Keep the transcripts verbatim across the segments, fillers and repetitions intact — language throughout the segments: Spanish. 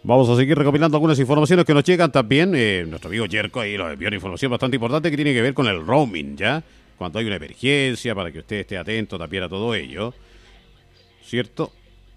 Vamos a seguir recopilando algunas informaciones que nos llegan también. Eh, nuestro amigo Yerko ahí nos envió una información bastante importante que tiene que ver con el roaming, ¿ya? Cuando hay una emergencia, para que usted esté atento también a todo ello, ¿cierto?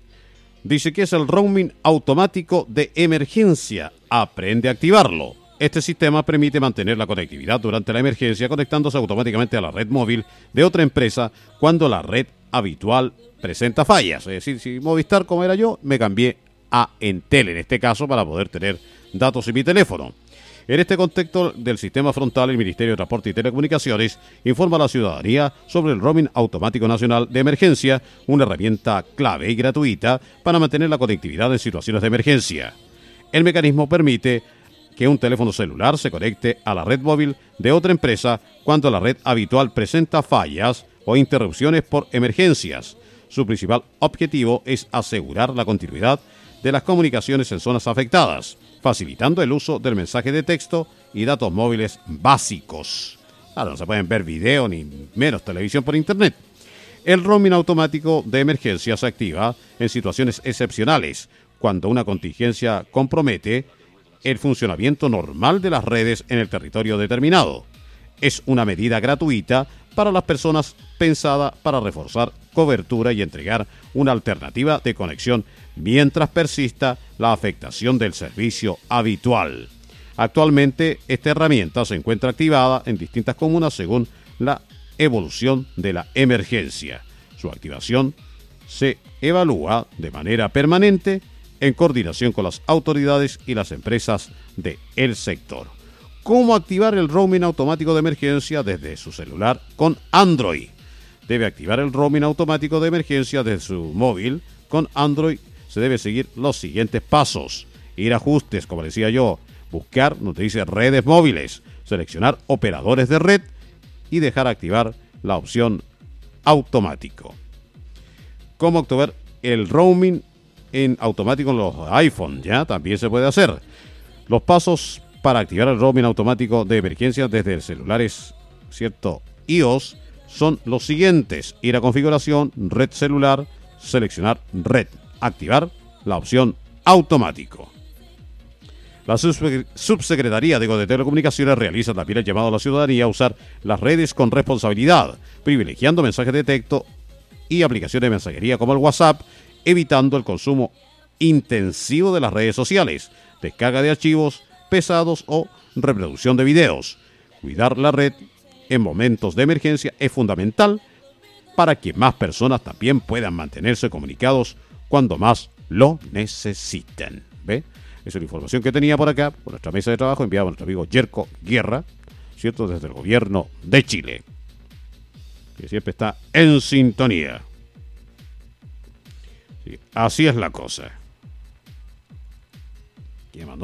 Dice que es el roaming automático de emergencia. Aprende a activarlo. Este sistema permite mantener la conectividad durante la emergencia conectándose automáticamente a la red móvil de otra empresa cuando la red habitual presenta fallas. Es decir, si Movistar, como era yo, me cambié a Entel en este caso para poder tener datos en mi teléfono. En este contexto del sistema frontal, el Ministerio de Transporte y Telecomunicaciones informa a la ciudadanía sobre el roaming automático nacional de emergencia, una herramienta clave y gratuita para mantener la conectividad en situaciones de emergencia. El mecanismo permite que un teléfono celular se conecte a la red móvil de otra empresa cuando la red habitual presenta fallas o interrupciones por emergencias. Su principal objetivo es asegurar la continuidad de las comunicaciones en zonas afectadas, facilitando el uso del mensaje de texto y datos móviles básicos. Ahora no se pueden ver video ni menos televisión por internet. El roaming automático de emergencia se activa en situaciones excepcionales, cuando una contingencia compromete el funcionamiento normal de las redes en el territorio determinado. Es una medida gratuita para las personas pensada para reforzar cobertura y entregar una alternativa de conexión mientras persista la afectación del servicio habitual. Actualmente, esta herramienta se encuentra activada en distintas comunas según la evolución de la emergencia. Su activación se evalúa de manera permanente en coordinación con las autoridades y las empresas del sector. ¿Cómo activar el roaming automático de emergencia desde su celular con Android? Debe activar el roaming automático de emergencia desde su móvil con Android. Se debe seguir los siguientes pasos. Ir a ajustes, como decía yo, buscar donde dice redes móviles, seleccionar operadores de red y dejar activar la opción automático. ¿Cómo activar el roaming en automático en los iPhone? Ya también se puede hacer. Los pasos para activar el roaming automático de emergencia desde celulares, ¿cierto? iOS son los siguientes: ir a configuración, red celular, seleccionar red, activar la opción automático. La Subsecretaría de Telecomunicaciones realiza también el llamado a la ciudadanía a usar las redes con responsabilidad, privilegiando mensajes de texto y aplicaciones de mensajería como el WhatsApp, evitando el consumo intensivo de las redes sociales, descarga de archivos pesados o reproducción de videos. Cuidar la red en momentos de emergencia es fundamental para que más personas también puedan mantenerse comunicados cuando más lo necesiten. ¿Ve? Esa es la información que tenía por acá, por nuestra mesa de trabajo, enviada por nuestro amigo Yerko Guerra, ¿cierto? Desde el gobierno de Chile, que siempre está en sintonía. Sí, así es la cosa. ¿Quién mandó?